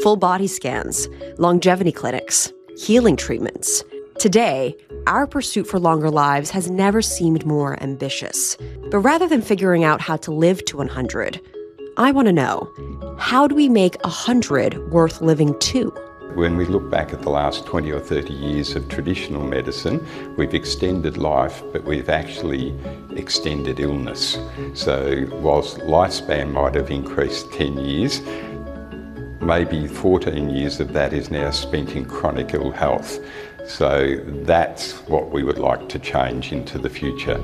full body scans, longevity clinics, healing treatments. Today, our pursuit for longer lives has never seemed more ambitious. But rather than figuring out how to live to 100, I want to know, how do we make 100 worth living to? When we look back at the last 20 or 30 years of traditional medicine, we've extended life, but we've actually extended illness. So whilst lifespan might have increased 10 years, maybe 14 years of that is now spent in chronic ill health. So that's what we would like to change into the future.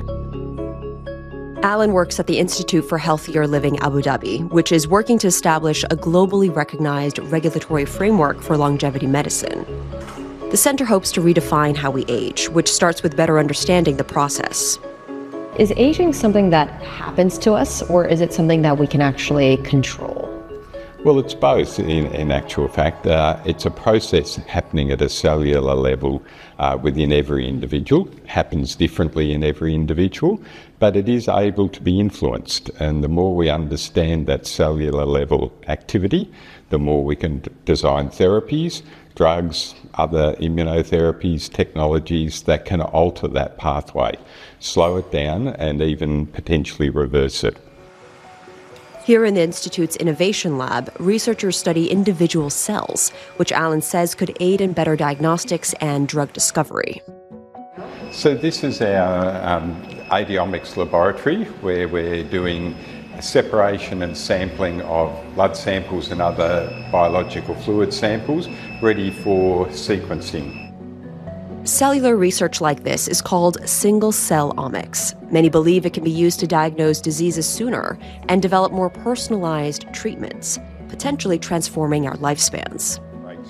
Alan works at the Institute for Healthier Living Abu Dhabi, which is working to establish a globally recognized regulatory framework for longevity medicine. The center hopes to redefine how we age, which starts with better understanding the process. Is aging something that happens to us, or is it something that we can actually control? Well, it's both in actual fact. It's a process happening at a cellular level within every individual. It happens differently in every individual, but it is able to be influenced. And the more we understand that cellular level activity, the more we can design therapies, drugs, other immunotherapies, technologies that can alter that pathway, slow it down and even potentially reverse it. Here in the Institute's Innovation Lab, researchers study individual cells, which Alan says could aid in better diagnostics and drug discovery. So this is our Adiomics laboratory, where we're doing separation and sampling of blood samples and other biological fluid samples ready for sequencing. Cellular research like this is called single-cell omics. Many believe it can be used to diagnose diseases sooner and develop more personalized treatments, potentially transforming our lifespans.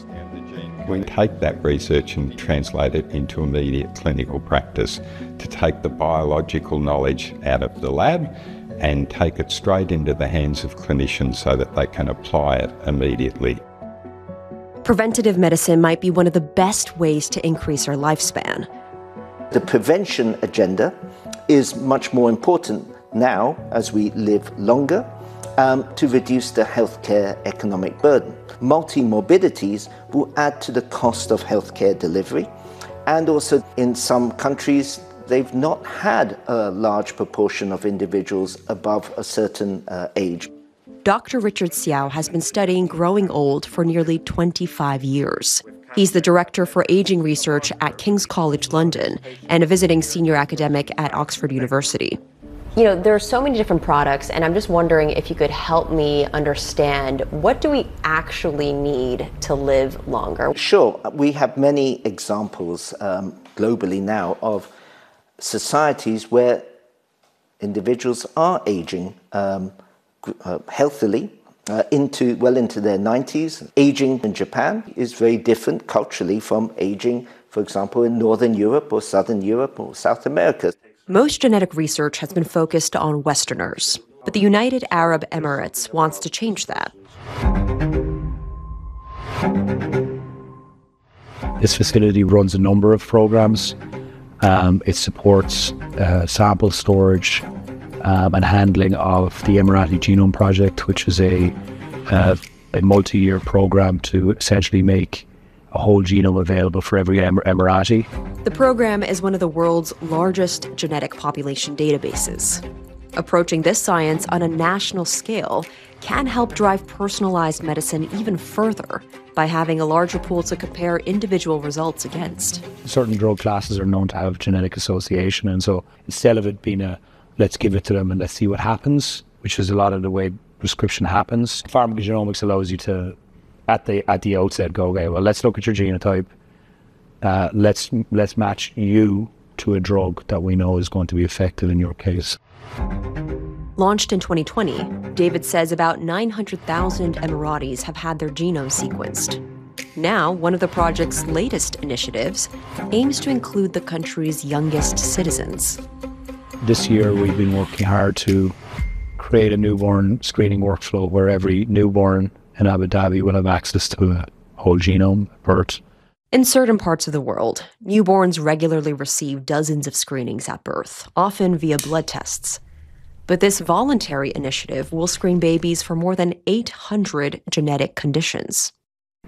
We take that research and translate it into immediate clinical practice to take the biological knowledge out of the lab and take it straight into the hands of clinicians so that they can apply it immediately. Preventative medicine might be one of the best ways to increase our lifespan. The prevention agenda is much more important now as we live longer to reduce the healthcare economic burden. Multi-morbidities will add to the cost of healthcare delivery, and also in some countries they've not had a large proportion of individuals above a certain age. Dr. Richard Xiao has been studying growing old for nearly 25 years. He's the director for aging research at King's College London and a visiting senior academic at Oxford University. You know, there are so many different products, and I'm just wondering if you could help me understand, what do we actually need to live longer? Sure. We have many examples globally now of societies where individuals are aging healthily into their 90s. Aging in Japan is very different culturally from aging, for example, in Northern Europe or Southern Europe or South America. Most genetic research has been focused on Westerners, but the United Arab Emirates wants to change that. This facility runs a number of programs. It supports sample storage and handling of the Emirati Genome Project, which is a multi-year program to essentially make a whole genome available for every Emirati. The program is one of the world's largest genetic population databases. Approaching this science on a national scale can help drive personalized medicine even further by having a larger pool to compare individual results against. Certain drug classes are known to have genetic association, and so instead of it being a let's give it to them and let's see what happens, which is a lot of the way prescription happens, pharmacogenomics allows you to at the outset go, okay, well, let's look at your genotype, let's match you to a drug that we know is going to be effective in your case. Launched in 2020, David says about 900,000 Emiratis have had their genome sequenced. Now, one of the project's latest initiatives aims to include the country's youngest citizens. This year, we've been working hard to create a newborn screening workflow where every newborn in Abu Dhabi will have access to a whole genome at birth. In certain parts of the world, newborns regularly receive dozens of screenings at birth, often via blood tests. But this voluntary initiative will screen babies for more than 800 genetic conditions.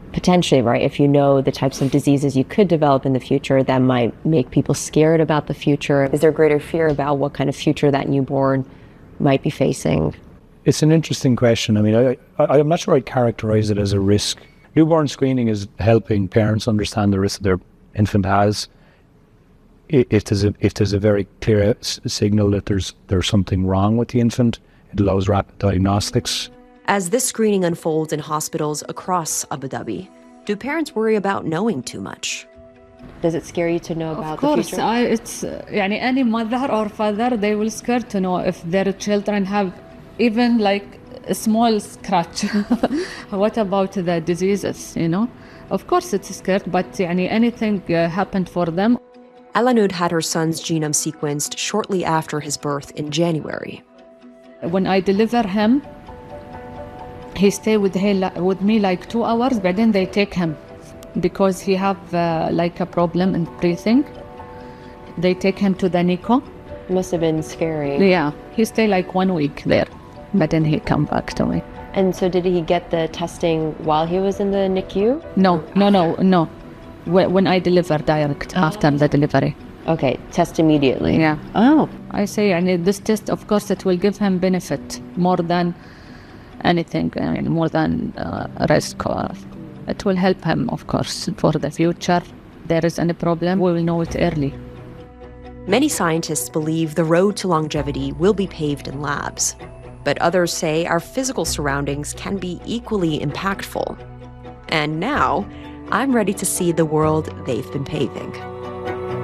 potentially, right, if you know the types of diseases you could develop in the future, that might make people scared about the future. Is there greater fear about what kind of future that newborn might be facing? It's an interesting question. I mean, I'm not sure I'd characterize it as a risk. Newborn screening is helping parents understand the risk their infant has. If there's a very clear signal that there's something wrong with the infant, it allows rapid diagnostics. As this screening unfolds in hospitals across Abu Dhabi, do parents worry about knowing too much? Does it scare you to know about the future? Of course, it's any mother or father, they will scared to know if their children have even like a small scratch. What about the diseases, Of course it's scared, but anything happened for them. Alanud had her son's genome sequenced shortly after his birth in January. When I deliver him, he stay with me like 2 hours, but then they take him because he have like a problem in breathing. They take him to the NICU. Must have been scary. Yeah, he stay like 1 week there, but then he come back to me. And so did he get the testing while he was in the NICU? No. When I deliver direct after the delivery. Okay, test immediately. Yeah. Oh. I say, this test, of course, it will give him benefit more than anything, more than risk. It will help him, of course, for the future. There is any problem, we will know it early. Many scientists believe the road to longevity will be paved in labs, but others say our physical surroundings can be equally impactful. And now, I'm ready to see the world they've been paving.